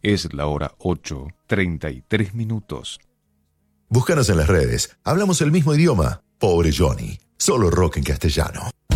Es la hora 8:33. Búscanos en las redes. Hablamos el mismo idioma. Pobre Johnny. Solo rock en castellano.